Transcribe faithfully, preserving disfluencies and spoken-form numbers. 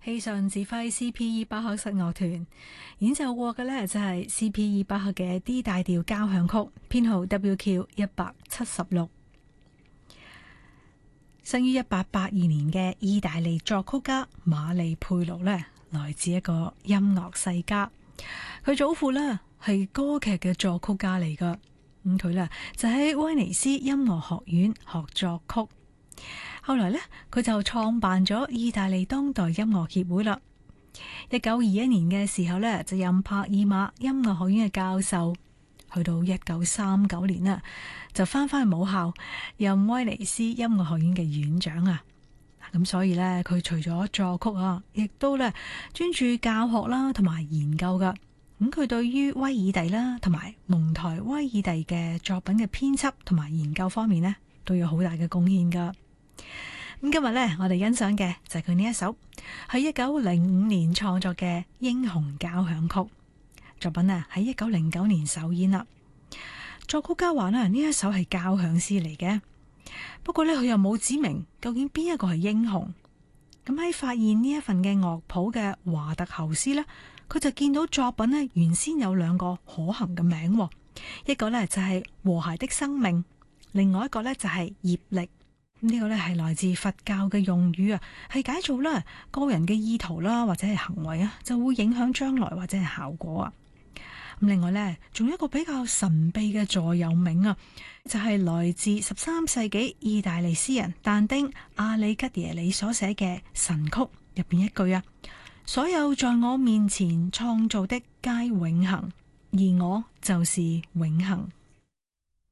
氣象指揮 C P E 巴赫室樂團演奏過嘅呢，就係 C P E 巴赫嘅 D 大調交響曲，編號 W Q 一百七十六。生於一八八二年嘅意大利作曲家馬利佩魯呢，來自一個音樂世家。佢祖父呢係歌劇嘅作曲家嚟噶，咁佢呢就喺威尼斯音樂學院學作曲。後來呢，佢就創辦咗意大利當代音樂協會啦。一九二一年嘅時候呢，就任帕爾馬音樂學院嘅教授。去到一九三九年啦，就翻返去母校，任威尼斯音樂學院嘅院長啊。咁所以呢，佢除咗作曲啊，亦都呢專注教學啦，同埋研究噶。咁佢對於威爾第啦，同埋蒙台威爾第嘅作品嘅編輯同埋研究方面呢，都有好大嘅貢獻噶。咁今日呢，我哋欣賞嘅就係佢呢一首喺一九零五年創作嘅《英雄交響曲》作品啊，喺一九零九年首演啦。作曲家話呢，呢一首係交響詩嚟嘅，不過呢，佢又冇指明究竟邊一個係英雄。咁喺發現呢一份嘅樂譜嘅華特侯斯呢，佢就見到作品呢原先有兩個可行嘅名，一個呢就係和諧的生命，另外一個呢就係業力。呢個呢係來自佛教嘅用語啊，係解做啦個人嘅意圖啦，或者係行為啊，就會影響將來或者係效果啊。咁另外呢，仲有一個比較神秘嘅座右銘啊，就係來自十三世紀意大利詩人但丁阿里吉耶里所寫嘅神曲入邊一句啊：所有在我面前創造的皆永恆，而我就是永恆。